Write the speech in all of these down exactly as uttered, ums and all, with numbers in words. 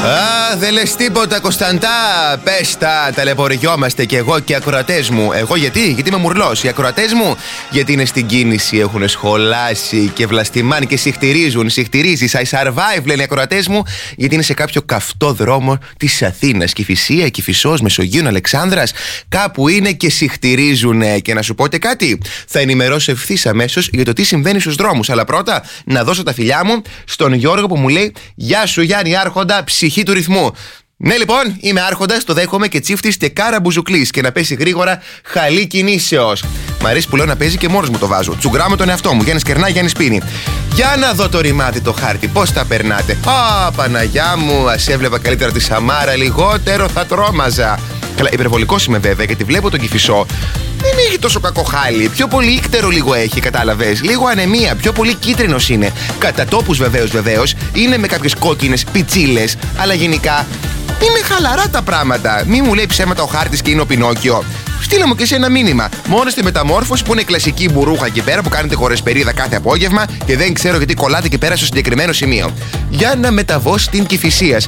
Α, δεν λες τίποτα, Κωνσταντά. Πες τα, ταλαιπωριόμαστε κι εγώ και οι ακροατές μου. Εγώ γιατί, γιατί είμαι μουρλός. Οι ακροατές μου, γιατί είναι στην κίνηση, έχουν σχολάσει και βλαστημάν και συχτηρίζουν. Συχτηρίζεις, I survive, λένε οι ακροατές μου, γιατί είναι σε κάποιο καυτό δρόμο της Αθήνας. Κηφισία, Κηφισός, Μεσογείων, Αλεξάνδρας. Κάπου είναι και συχτηρίζουν. Και να σου πω και κάτι, θα ενημερώσω ευθύς αμέσως για το τι συμβαίνει στους δρόμους. Αλλά πρώτα να δώσω τα φιλιά μου στον Γιώργο που μου λέει: Γεια σου Γιάννη Άρχοντα, ψυχή του ρυθμού. Ναι, λοιπόν, είμαι άρχοντας, το δέχομαι και τσίφτης και κάρα μπουζουκλής και να πέσει γρήγορα χαλή κινήσεως. Μ' αρέσει που λέω να παίζει και μόνος μου το βάζω. Τσουγκράμω τον εαυτό μου. Γιάννης κερνά, Γιάννης πίνει. Για να δω το ρημάδι το χάρτη, πώς τα περνάτε. Α, Παναγιά μου, ας έβλεπα καλύτερα τη Σαμάρα, λιγότερο θα τρόμαζα. Καλά, υπερβολικός είμαι βέβαια, γιατί βλέπω τον Κηφισό. Δεν έχει τόσο κακό χάλι. Πιο πολύ ύκτερο λίγο έχει, κατάλαβες. Λίγο ανεμία, πιο πολύ κίτρινος είναι. Κατά τόπους βεβαίως, βεβαίως, είναι με κάποιες κόκκινες πιτσίλες. Αλλά γενικά είναι χαλαρά τα πράγματα. Μη μου λέει ψέματα ο χάρτης και είναι ο Πινόκιο. Στείλε μου και σε ένα μήνυμα. Μόνο στη μεταμόρφωση που είναι κλασική μπουρούχα εκεί πέρα που κάνετε χορεσπερίδα κάθε απόγευμα και δεν ξέρω γιατί κολλάτε εκεί πέρα στο συγκεκριμένο σημείο. Για να μεταβώ στην Κηφισίας.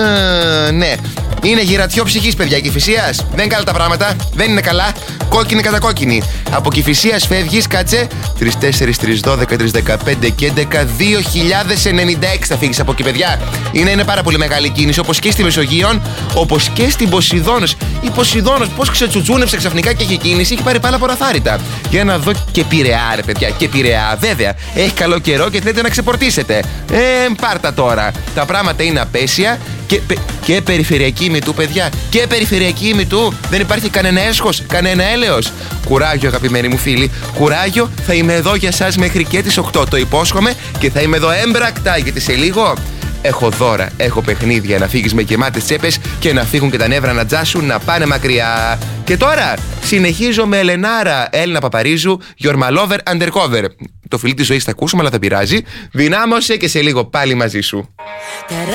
Ε, ναι. Είναι γυρατιό ψυχής, παιδιά, Κηφισίας. Δεν είναι καλά τα πράγματα. Δεν είναι καλά. Κόκκινη κατά κόκκινη. Από Κηφισίας φεύγεις, κάτσε. τρεις, τέσσερις, τρεις, δώδεκα, τρεις, δεκαπέντε και έντεκα, δύο χιλιάδες ενενήντα έξι θα φύγεις από εκεί, παιδιά. Είναι, είναι πάρα πολύ μεγάλη κίνηση, όπως και στη Μεσογείων, όπως και στην Ποσειδόνος. Η Ποσειδόνος, πώς ξετσουτσούνευσε ξαφνικά και έχει κίνηση, έχει πάρει πάρα πολλά θάρρυτα. Για να δω και Πειραιά, ρε παιδιά. Και Πειραιά, βέβαια. Έχει καλό καιρό και θέλετε να ξεπορτίσετε. Ε, πάρτα τώρα. Τα πράγματα είναι απέσια και, και περιφερειακή μητού, παιδιά. Και περιφερειακή μητού. Δεν υπάρχει κανένα έσχος, κανένα έλεος. Κουράγιο, αγαπημένοι μου φίλοι. Κουράγιο, θα είμαι εδώ για σας μέχρι και τις οκτώ. Το υπόσχομαι και θα είμαι εδώ έμπρακτα, γιατί σε λίγο έχω δώρα, έχω παιχνίδια, να φύγεις με γεμάτες τσέπες και να φύγουν και τα νεύρα να τζάσουν, να πάνε μακριά. Και τώρα συνεχίζω με Ελενάρα, Έλληνα Παπαρίζου, Your My Lover Undercover. Το φιλί της ζωής θα ακούσουμε, αλλά θα πειράζει. Δυνάμωσε και σε λίγο πάλι μαζί σου.